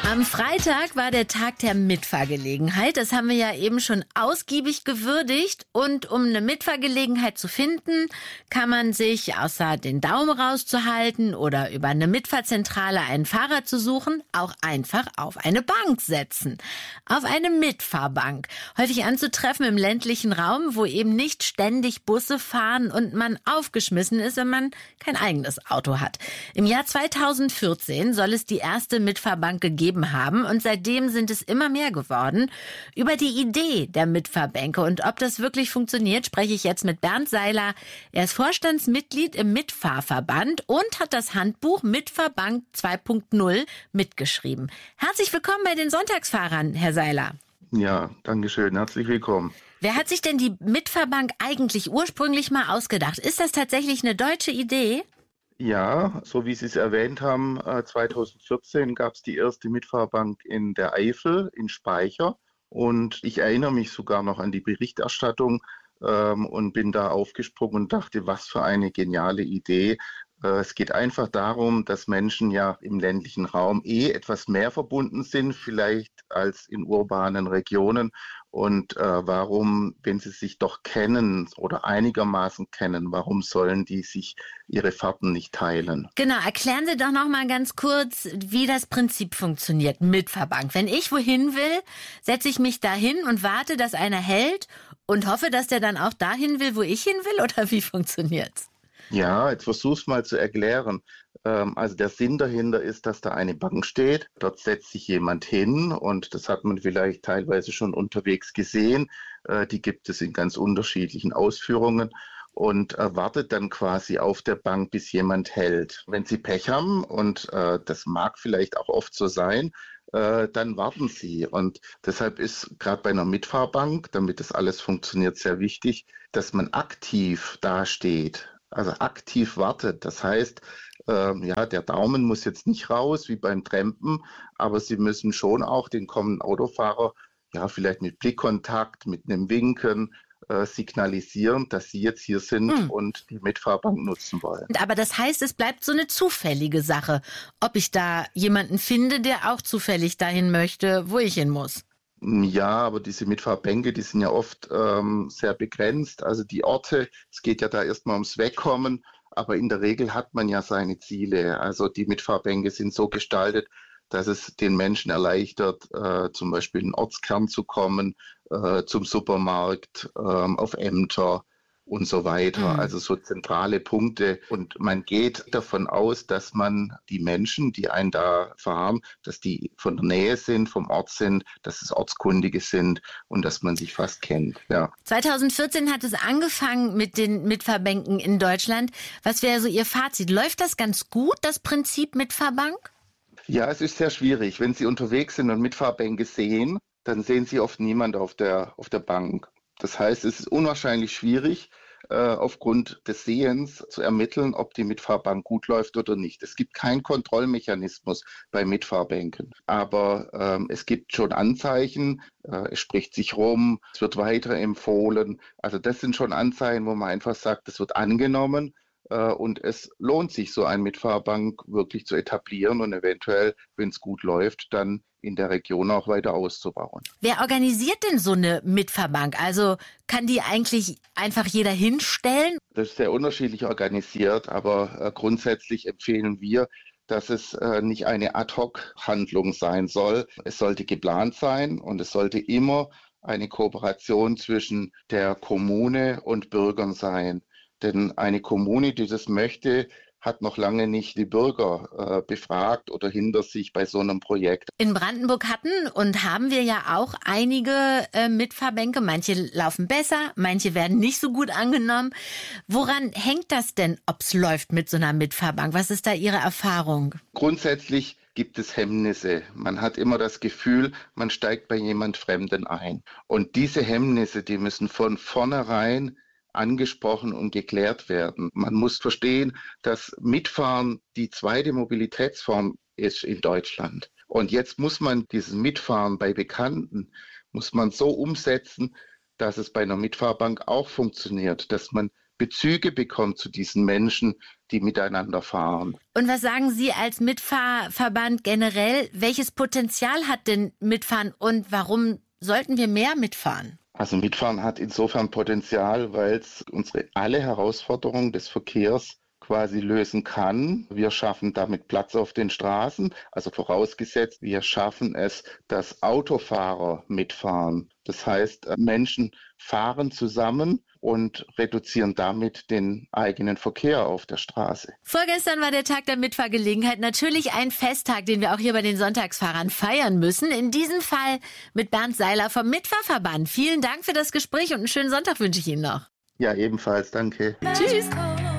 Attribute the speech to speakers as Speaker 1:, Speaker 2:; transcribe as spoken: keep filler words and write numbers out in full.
Speaker 1: Am Freitag war der Tag der Mitfahrgelegenheit. Das haben wir ja eben schon ausgiebig gewürdigt. Und um eine Mitfahrgelegenheit zu finden, kann man sich, außer den Daumen rauszuhalten oder über eine Mitfahrzentrale einen Fahrer zu suchen, auch einfach auf eine Bank setzen. Auf eine Mitfahrbank. Häufig anzutreffen im ländlichen Raum, wo eben nicht ständig Busse fahren und man aufgeschmissen ist, wenn man kein eigenes Auto hat. Im Jahr zweitausendvierzehn soll es die erste Mitfahrbank gegeben haben und seitdem sind es immer mehr geworden. Über die Idee der Mitfahrbänke und ob das wirklich funktioniert, spreche ich jetzt mit Bernd Seiler. Er ist Vorstandsmitglied im Mitfahrverband und hat das Handbuch Mitfahrbank zwei Punkt null mitgeschrieben. Herzlich willkommen bei den Sonntagsfahrern, Herr Seiler.
Speaker 2: Ja, danke schön. Herzlich willkommen.
Speaker 1: Wer hat sich denn die Mitfahrbank eigentlich ursprünglich mal ausgedacht? Ist das tatsächlich eine deutsche Idee?
Speaker 2: Ja, so wie Sie es erwähnt haben, zweitausendvierzehn gab es die erste Mitfahrbank in der Eifel, in Speicher. Und ich erinnere mich sogar noch an die Berichterstattung ähm, und bin da aufgesprungen und dachte, was für eine geniale Idee. Äh, es geht einfach darum, dass Menschen ja im ländlichen Raum eh etwas mehr verbunden sind, vielleicht als in urbanen Regionen. Und äh, warum, wenn sie sich doch kennen oder einigermaßen kennen, warum sollen die sich ihre Fahrten nicht teilen?
Speaker 1: Genau, erklären Sie doch noch mal ganz kurz, wie das Prinzip funktioniert, Mitfahrbank. Wenn ich wohin will, setze ich mich dahin und warte, dass einer hält und hoffe, dass der dann auch dahin will, wo ich hin will, oder wie funktioniert's?
Speaker 2: Ja, jetzt versuch's mal zu erklären. Ähm, also der Sinn dahinter ist, dass da eine Bank steht. Dort setzt sich jemand hin und das hat man vielleicht teilweise schon unterwegs gesehen. Äh, die gibt es in ganz unterschiedlichen Ausführungen und äh, wartet dann quasi auf der Bank, bis jemand hält. Wenn Sie Pech haben, und äh, das mag vielleicht auch oft so sein, äh, dann warten Sie. Und deshalb ist gerade bei einer Mitfahrbank, damit das alles funktioniert, sehr wichtig, dass man aktiv dasteht. Also aktiv wartet. Das heißt, ähm, ja, der Daumen muss jetzt nicht raus wie beim Trampen, aber Sie müssen schon auch den kommenden Autofahrer ja vielleicht mit Blickkontakt, mit einem Winken äh, signalisieren, dass Sie jetzt hier sind hm. und die Mitfahrbank nutzen wollen.
Speaker 1: Aber das heißt, es bleibt so eine zufällige Sache, ob ich da jemanden finde, der auch zufällig dahin möchte, wo ich hin muss.
Speaker 2: Ja, aber diese Mitfahrbänke, die sind ja oft ähm, sehr begrenzt. Also die Orte, es geht ja da erstmal ums Wegkommen, aber in der Regel hat man ja seine Ziele. Also die Mitfahrbänke sind so gestaltet, dass es den Menschen erleichtert, äh, zum Beispiel in den Ortskern zu kommen, äh, zum Supermarkt, äh, auf Ämter und so weiter. Mhm. Also so zentrale Punkte. Und man geht davon aus, dass man die Menschen, die einen da fahren, dass die von der Nähe sind, vom Ort sind, dass es Ortskundige sind und dass man sich fast kennt. Ja.
Speaker 1: zweitausendvierzehn hat es angefangen mit den Mitfahrbänken in Deutschland. Was wäre so Ihr Fazit? Läuft das ganz gut, das Prinzip Mitfahrbank?
Speaker 2: Ja, es ist sehr schwierig. Wenn Sie unterwegs sind und Mitfahrbänke sehen, dann sehen Sie oft niemand auf der, auf der Bank. Das heißt, es ist unwahrscheinlich schwierig, äh, aufgrund des Sehens zu ermitteln, ob die Mitfahrbank gut läuft oder nicht. Es gibt keinen Kontrollmechanismus bei Mitfahrbänken. Aber ähm, es gibt schon Anzeichen, äh, es spricht sich rum, es wird weiterempfohlen. Also das sind schon Anzeichen, wo man einfach sagt, es wird angenommen. Und es lohnt sich, so eine Mitfahrbank wirklich zu etablieren und eventuell, wenn es gut läuft, dann in der Region auch weiter auszubauen.
Speaker 1: Wer organisiert denn so eine Mitfahrbank? Also kann die eigentlich einfach jeder hinstellen?
Speaker 2: Das ist sehr unterschiedlich organisiert, aber äh, grundsätzlich empfehlen wir, dass es äh, nicht eine Ad-hoc-Handlung sein soll. Es sollte geplant sein und es sollte immer eine Kooperation zwischen der Kommune und Bürgern sein. Denn eine Kommune, die das möchte, hat noch lange nicht die Bürger äh, befragt oder hinter sich bei so einem Projekt.
Speaker 1: In Brandenburg hatten und haben wir ja auch einige äh, Mitfahrbänke. Manche laufen besser, manche werden nicht so gut angenommen. Woran hängt das denn, ob es läuft mit so einer Mitfahrbank? Was ist da Ihre Erfahrung?
Speaker 2: Grundsätzlich gibt es Hemmnisse. Man hat immer das Gefühl, man steigt bei jemand Fremden ein. Und diese Hemmnisse, die müssen von vornherein angesprochen und geklärt werden. Man muss verstehen, dass Mitfahren die zweite Mobilitätsform ist in Deutschland. Und jetzt muss man dieses Mitfahren bei Bekannten, muss man so umsetzen, dass es bei einer Mitfahrbank auch funktioniert, dass man Bezüge bekommt zu diesen Menschen, die miteinander fahren.
Speaker 1: Und was sagen Sie als Mitfahrverband generell? Welches Potenzial hat denn Mitfahren und warum sollten wir mehr mitfahren?
Speaker 2: Also Mitfahren hat insofern Potenzial, weil es unsere alle Herausforderungen des Verkehrs quasi lösen kann. Wir schaffen damit Platz auf den Straßen, also vorausgesetzt, wir schaffen es, dass Autofahrer mitfahren. Das heißt, Menschen fahren zusammen und reduzieren damit den eigenen Verkehr auf der Straße.
Speaker 1: Vorgestern war der Tag der Mitfahrgelegenheit, natürlich ein Festtag, den wir auch hier bei den Sonntagsfahrern feiern müssen. In diesem Fall mit Bernd Seiler vom Mitfahrverband. Vielen Dank für das Gespräch und einen schönen Sonntag wünsche ich Ihnen noch.
Speaker 2: Ja, ebenfalls. Danke.
Speaker 1: Tschüss.